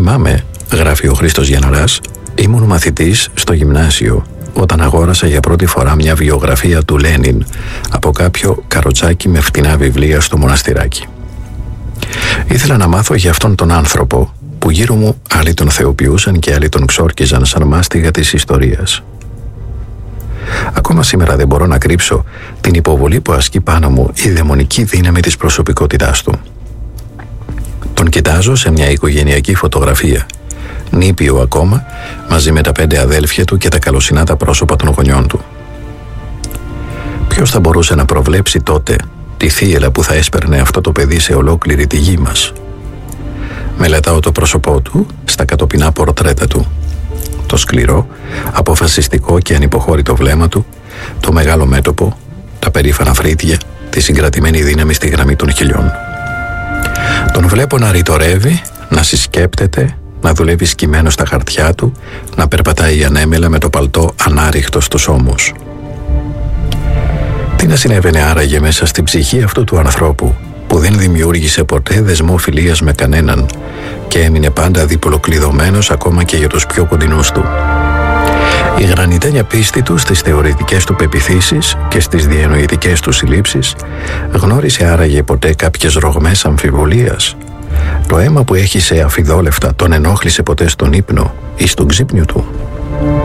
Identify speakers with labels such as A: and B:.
A: Θυμάμαι, γράφει ο Χρήστος Γιανναράς, ήμουν μαθητής στο γυμνάσιο όταν αγόρασα για πρώτη φορά μια βιογραφία του Λένιν από κάποιο καροτσάκι με φτηνά βιβλία στο μοναστηράκι. Ήθελα να μάθω για αυτόν τον άνθρωπο που γύρω μου άλλοι τον θεοποιούσαν και άλλοι τον ξόρκιζαν σαν μάστιγα της ιστορίας. Ακόμα σήμερα δεν μπορώ να κρύψω την υποβολή που ασκεί πάνω μου η δαιμονική δύναμη της προσωπικότητάς του. Τον κοιτάζω σε μια οικογενειακή φωτογραφία, νήπιο ακόμα, μαζί με τα 5 αδέλφια του και τα καλοσυνάτα πρόσωπα των γονιών του. Ποιος θα μπορούσε να προβλέψει τότε τη θύελα που θα έσπερνε αυτό το παιδί σε ολόκληρη τη γη μας? Μελετάω το πρόσωπό του στα κατοπινά πορτρέτα του. Το σκληρό, αποφασιστικό και ανυποχώρητο βλέμμα του, το μεγάλο μέτωπο, τα περήφανα φρύδια, τη συγκρατημένη δύναμη στη γραμμή των χειλιών. Τον βλέπω να ρητορεύει, να συσκέπτεται, να δουλεύει σκυμμένο στα χαρτιά του, να περπατάει ανέμελα με το παλτό ανάρριχτο στους ώμους. Τι να συνέβαινε άραγε μέσα στην ψυχή αυτού του ανθρώπου που δεν δημιούργησε ποτέ δεσμό φιλίας με κανέναν και έμεινε πάντα διπολοκλειδωμένος ακόμα και για τους πιο κοντινούς του? Η γρανιτένια πίστη του στις θεωρητικές του πεποιθήσεις και στις διανοητικές του συλλήψεις γνώρισε άραγε ποτέ κάποιες ρογμές αμφιβολίας? Το αίμα που έχισε αφιδόλευτα τον ενόχλησε ποτέ στον ύπνο ή στον ξύπνιο του?